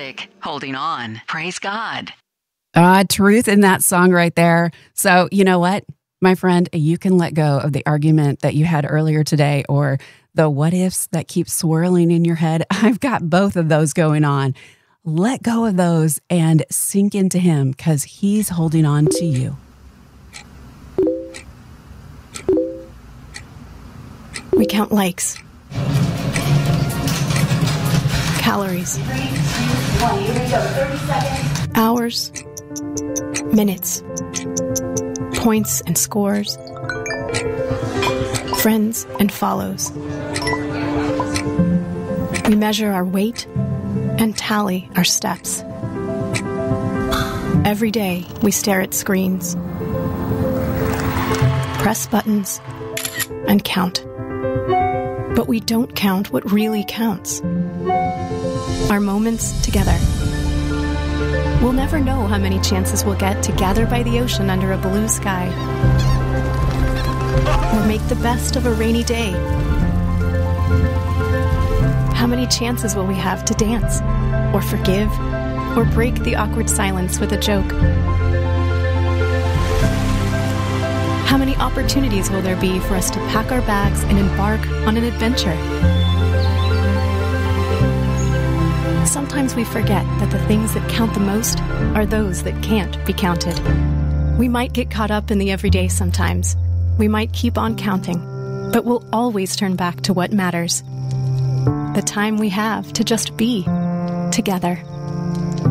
classic, Holding On. Praise God. Truth in that song right there. So you know what, my friend, you can let go of the argument that you had earlier today or the what ifs that keep swirling in your head. I've got both of those going on. Let go of those and sink into him because he's holding on to you. We count likes, calories, hours, minutes, points and scores, friends and follows. We measure our weight and tally our steps. Every day we stare at screens, press buttons, and count. But we don't count what really counts. Our moments together. We'll never know how many chances we'll get to gather by the ocean under a blue sky, or make the best of a rainy day. How many chances will we have to dance, or forgive, or break the awkward silence with a joke? How many opportunities will there be for us to pack our bags and embark on an adventure? Sometimes we forget that the things that count the most are those that can't be counted. We might get caught up in the everyday sometimes. We might keep on counting, but we'll always turn back to what matters. The time we have to just be together.